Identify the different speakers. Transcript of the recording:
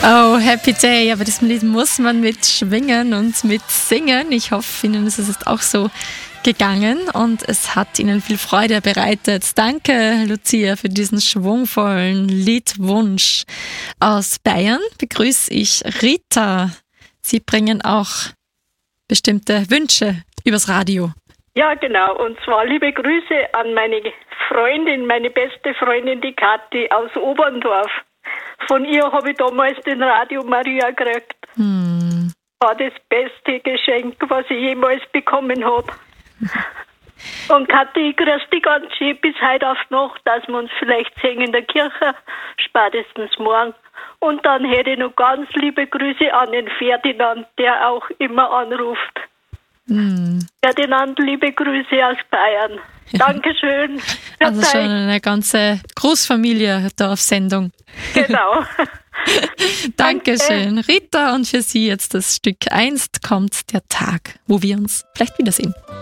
Speaker 1: Oh, Happy Day, aber das Lied muss man mit schwingen und mit singen. Ich hoffe, Ihnen ist es auch so gegangen und es hat Ihnen viel Freude bereitet. Danke, Lucia, für diesen schwungvollen Liedwunsch. Aus Bayern begrüße ich Rita. Sie bringen auch bestimmte Wünsche übers Radio.
Speaker 2: Ja, genau. Und zwar liebe Grüße an meine Freundin, meine beste Freundin, die Kathi aus Oberndorf. Von ihr habe ich damals den Radio Maria gekriegt. War das beste Geschenk, was ich jemals bekommen habe. Und Kathi, ich grüße dich ganz schön bis heute auf Nacht, dass wir uns vielleicht sehen in der Kirche, spätestens morgen. Und dann hätte ich noch ganz liebe Grüße an den Ferdinand, der auch immer anruft. Ferdinand, liebe Grüße aus Bayern. Dankeschön.
Speaker 1: Also schon eine ganze Großfamilie da auf Sendung.
Speaker 2: Genau.
Speaker 1: Dankeschön, Rita. Und für Sie jetzt das Stück Einst kommt der Tag, wo wir uns vielleicht wiedersehen.